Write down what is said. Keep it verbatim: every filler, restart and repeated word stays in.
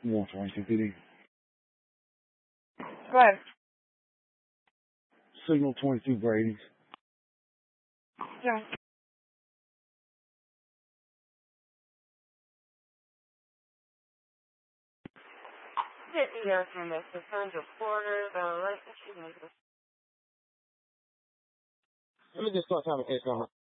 one twenty-two P D. Go ahead. Signal twenty-two Brady's. Yeah. Get me there from this. The sun's a quarter, the right. Let me just start having X on